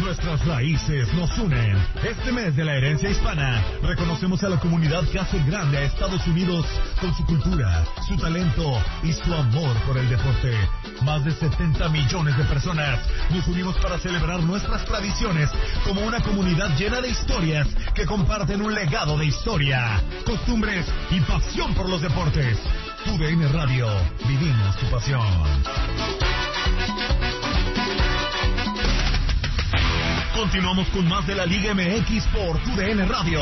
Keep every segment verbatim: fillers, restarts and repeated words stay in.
Nuestras raíces nos unen. Este mes de la herencia hispana, reconocemos a la comunidad que hace grande a Estados Unidos con su cultura, su talento y su amor por el deporte. Más de setenta millones de personas nos unimos para celebrar nuestras tradiciones como una comunidad llena de historias que comparten un legado de historia, costumbres y pasión por los deportes. Tu D N Radio, vivimos tu pasión. Continuamos con más de la Liga M X por Tu D N Radio.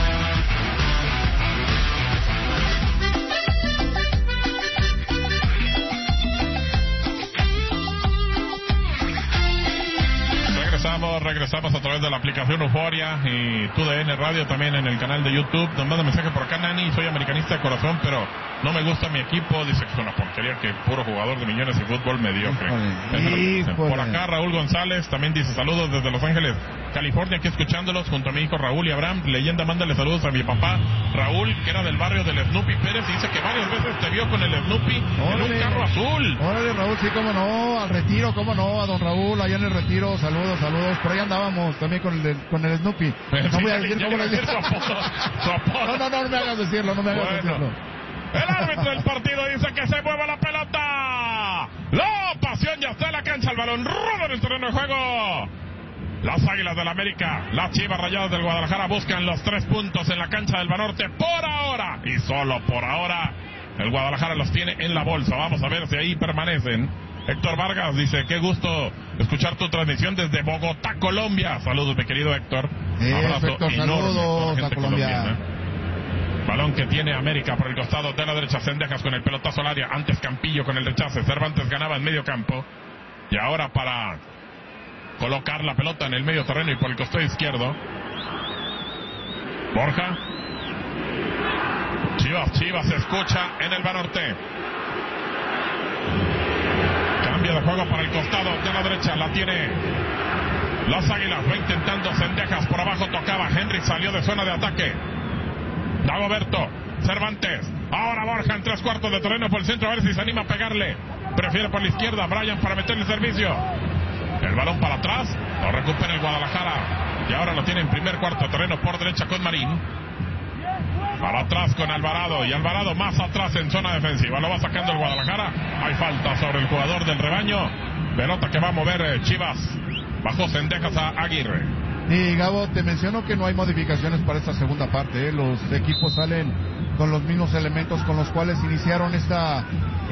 Regresamos, regresamos a través de la aplicación Euforia y Tu D N Radio, también en el canal de YouTube. Nos manda mensaje por acá, Nani, soy americanista de corazón, pero no me gusta mi equipo. Dice que es una porquería, que puro jugador de millones y fútbol mediocre. Híjole. Por acá Raúl González también dice saludos desde Los Ángeles, California, aquí escuchándolos junto a mi hijo Raúl y Abraham. Leyenda, mándale saludos a mi papá Raúl, que era del barrio del Snoopy Pérez, y dice que varias veces te vio con el Snoopy órale, en un carro azul. Órale, Raúl, sí, cómo no, al retiro, cómo no, a don Raúl, allá en el retiro, saludos, saludos. Por ahí andábamos también con el, con el Snoopy. Pero no sí, voy a decir cómo le digo. No, no, no, no me hagas decirlo, no me hagas bueno. decirlo. El árbitro del partido dice que se mueva la pelota. La pasión ya está en la cancha, el balón roda en el terreno de juego. Las Águilas del América, las Chivas Rayadas del Guadalajara buscan los tres puntos en la cancha del Banorte por ahora. Y solo por ahora el Guadalajara los tiene en la bolsa. Vamos a ver si ahí permanecen. Héctor Vargas dice, qué gusto escuchar tu transmisión desde Bogotá, Colombia. Saludos, mi querido Héctor. Sí, Abrazo Héctor, saludos a Colombia. Balón que tiene América por el costado de la derecha. Cendejas con el pelotazo al área. Antes Campillo con el rechace. Cervantes ganaba en medio campo. Y ahora para colocar la pelota en el medio terreno y por el costado izquierdo, Borja. Chivas, Chivas se escucha en el Banorte. Cambio de juego para el costado de la derecha. La tiene las Águilas. Va intentando Cendejas. Por abajo tocaba. Henry salió de zona de ataque. Dagoberto, Cervantes, ahora Borja en tres cuartos de terreno por el centro, a ver si se anima a pegarle. Prefiere por la izquierda, Brian para meterle servicio. El balón para atrás, lo recupera el Guadalajara. Y ahora lo tiene en primer cuarto de terreno por derecha con Marín. Para atrás con Alvarado, y Alvarado más atrás en zona defensiva. Lo va sacando el Guadalajara. Hay falta sobre el jugador del rebaño. Pelota que va a mover eh, Chivas. Bajó Cendejas a Aguirre. Y Gabo, te menciono que no hay modificaciones para esta segunda parte, ¿eh? Los equipos salen con los mismos elementos con los cuales iniciaron esta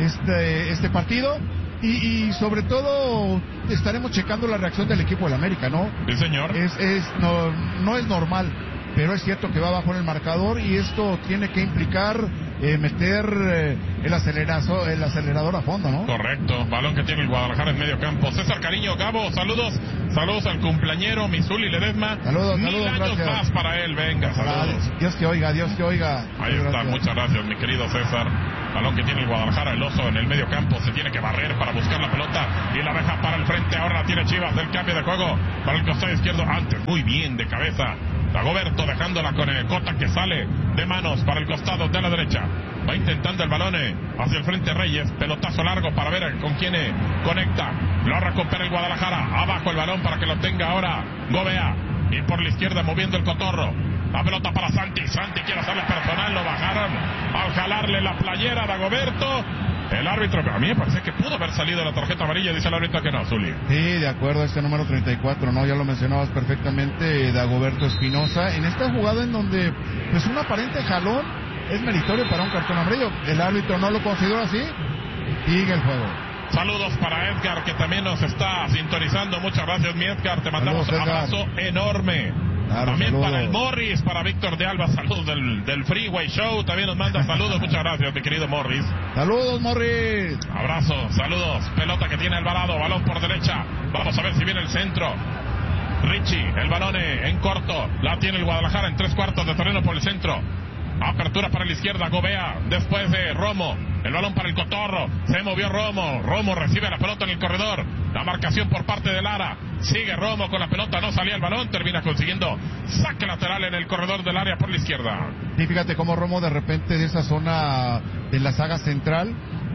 este este partido y, y sobre todo estaremos checando la reacción del equipo del América, ¿no? Sí, señor. Es, es no, no es normal, pero es cierto que va abajo en el marcador y esto tiene que implicar eh, meter eh, el, acelerazo, el acelerador a fondo, ¿no? Correcto, balón que tiene el Guadalajara en medio campo. César Cariño, Gabo, saludos, saludos al cumpleañero Misuli Ledesma. Saludos, Mil saludos, años gracias. Más para él, venga, saludos. Dios te oiga, Dios te oiga. Ahí está, gracias. Muchas gracias, mi querido César. Balón que tiene el Guadalajara, el oso en el medio campo, se tiene que barrer para buscar la pelota y la deja para el frente. Ahora la tiene Chivas del cambio de juego para el costado izquierdo. Antes, muy bien de cabeza. Dagoberto dejándola con el Cota que sale de manos para el costado de la derecha. Va intentando el balón hacia el frente Reyes. Pelotazo largo para ver con quién conecta. Lo recupera el Guadalajara. Abajo el balón para que lo tenga ahora Gobea. Y por la izquierda moviendo el cotorro. La pelota para Santi. Santi quiere hacerle personal. Lo bajaron al jalarle la playera a Dagoberto. El árbitro, a mí me parece que pudo haber salido la tarjeta amarilla, dice el árbitro que no, Zuli. Sí, de acuerdo, este número treinta y cuatro, ¿no? Ya lo mencionabas perfectamente, Dagoberto Espinosa. En esta jugada en donde, pues un aparente jalón es meritorio para un cartón amarillo. El árbitro no lo consideró así, sigue el juego. Saludos para Edgar, que también nos está sintonizando. Muchas gracias, mi Edgar. Te mandamos un abrazo enorme. Claro, también saludos para el Morris, para Víctor de Alba, saludos del, del Freeway Show, también nos manda saludos, muchas gracias, mi querido Morris. Saludos, Morris. Abrazo, saludos, pelota que tiene Alvarado, balón por derecha, vamos a ver si viene el centro. Richie, el balón en corto, la tiene el Guadalajara en tres cuartos de terreno por el centro. Apertura para la izquierda, Gobea, después de Romo, el balón para el Cotorro, se movió Romo, Romo recibe la pelota en el corredor, la marcación por parte de Lara, sigue Romo con la pelota, no salía el balón, termina consiguiendo saque lateral en el corredor del área por la izquierda. Y fíjate cómo Romo de repente de esa zona de la saga central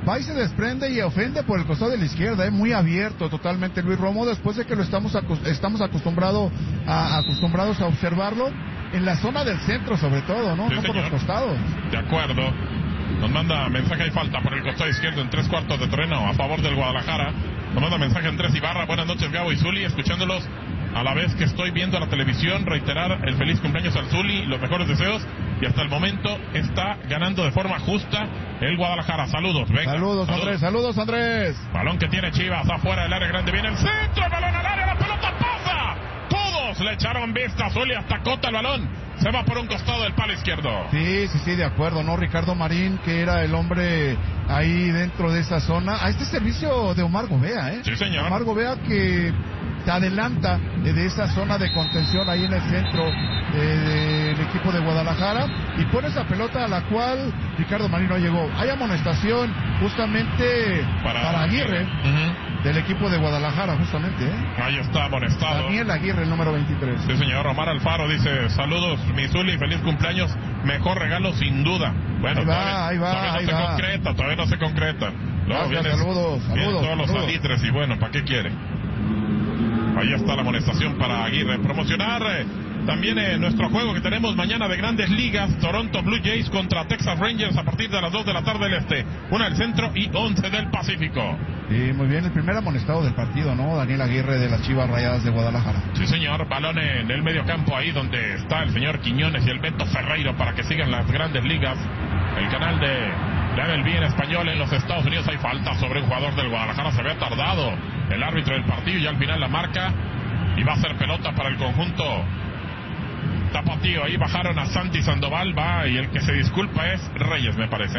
va y se desprende y ofende por el costado de la izquierda, eh, muy abierto totalmente Luis Romo, después de que lo estamos acos- estamos acostumbrado a, acostumbrados a observarlo en la zona del centro, sobre todo, ¿no? Sí, No por los señor. costados. De acuerdo. Nos manda mensaje y falta por el costado izquierdo en tres cuartos de terreno a favor del Guadalajara. Nos manda mensaje Andrés Ibarra. Buenas noches, Gabo y Zuli, escuchándolos a la vez que estoy viendo la televisión. Reiterar el feliz cumpleaños al Zuli, los mejores deseos. Y hasta el momento está ganando de forma justa el Guadalajara. Saludos, venga. Saludos, Andrés, saludos, Andrés. Balón que tiene Chivas afuera del área grande. Viene el centro, el balón al área, la pelota pasa. Todos le echaron vista a Zuli, hasta Cota el balón. Se va por un costado del palo izquierdo. Sí, sí, sí, de acuerdo, ¿no? Ricardo Marín, que era el hombre ahí dentro de esa zona. A este servicio de Omar Gobea, ¿eh? Sí, señor. Omar Gobea que se adelanta de esa zona de contención ahí en el centro eh, del equipo de Guadalajara y pone esa pelota a la cual Ricardo Marín no llegó. Hay amonestación justamente para, para Aguirre. Uh-huh. Del equipo de Guadalajara, justamente, ¿eh? Ahí está amonestado. Daniel Aguirre, el número veintitrés. Sí, señor. Omar Alfaro dice, saludos, mi Zuli, feliz cumpleaños, mejor regalo sin duda. Bueno, ahí va, todavía, ahí va, todavía no ahí se va. concreta, todavía no se concreta. Luego Gracias, vienes, saludos, vienen saludos, todos los saludos. salitres y bueno, ¿para qué quiere? Ahí está la amonestación para Aguirre. Promocionar eh, también eh, nuestro juego que tenemos mañana de Grandes Ligas. Toronto Blue Jays contra Texas Rangers a partir de las dos de la tarde del este. Una del centro y once del Pacífico. Sí, muy bien, el primer amonestado del partido, ¿no? Daniel Aguirre de las Chivas Rayadas de Guadalajara. Sí, señor. Balón en el medio campo, ahí donde está el señor Quiñones y el Beto Ferreiro para que sigan las Grandes Ligas. El canal de de M L B en español en los Estados Unidos. Hay falta sobre un jugador del Guadalajara. Se había tardado el árbitro del partido y al final la marca. Y va a ser pelota para el conjunto tapatío. Ahí bajaron a Santi Sandoval. Va, y el que se disculpa es Reyes, me parece.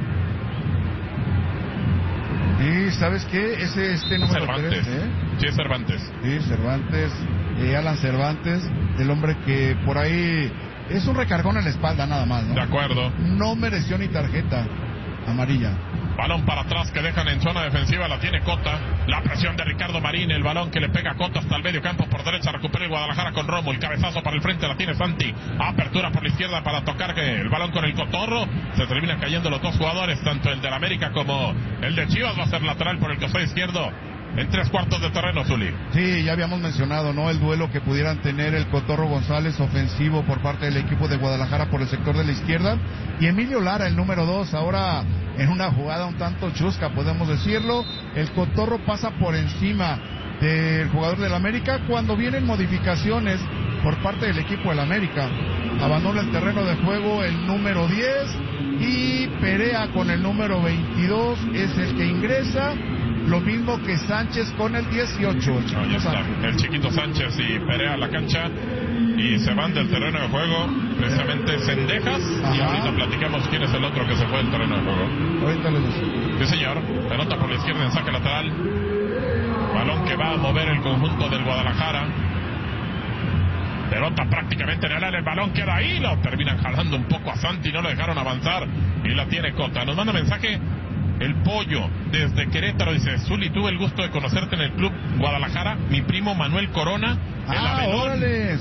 Y ¿sabes qué? Ese este número Cervantes. tres, ¿eh? Sí, es Cervantes. Sí, Cervantes, eh, Alan Cervantes, el hombre que por ahí es un recargón en la espalda nada más, ¿no? De acuerdo. No mereció ni tarjeta amarilla. Balón para atrás que dejan en zona defensiva, la tiene Cota. La presión de Ricardo Marín, el balón que le pega a Cota hasta el medio campo por derecha, recupera el Guadalajara con Romo, el cabezazo para el frente, la tiene Santi. Apertura por la izquierda para tocar el balón con el Cotorro. Se termina cayendo los dos jugadores, tanto el del América como el de Chivas. Va a ser lateral por el costado izquierdo en tres cuartos de terreno, Zuli. Sí, ya habíamos mencionado, ¿no? El duelo que pudieran tener el Cotorro González ofensivo por parte del equipo de Guadalajara por el sector de la izquierda y Emilio Lara, el número dos, ahora en una jugada un tanto chusca, podemos decirlo. El Cotorro pasa por encima del jugador del América cuando vienen modificaciones por parte del equipo del América. Abandona el terreno de juego el número diez y Perea con el número veintidós es el que ingresa. Lo mismo que Sánchez con el dieciocho. El Ahí está, el chiquito Sánchez y Perea a la cancha y se van del terreno de juego, precisamente Cendejas. Ajá. Y ahorita platicamos quién es el otro que se fue del terreno de juego. Ahorita les decimos. Sí, señor. Pelota por la izquierda en saque lateral. Balón que va a mover el conjunto del Guadalajara. Pelota prácticamente en el área, el balón queda ahí, lo terminan jalando un poco a Santi, no lo dejaron avanzar y la tiene Cota. Nos manda mensaje el Pollo desde Querétaro, dice: Zuli, tuve el gusto de conocerte en el club Guadalajara, mi primo Manuel Corona, el Ah, Abelón. órale.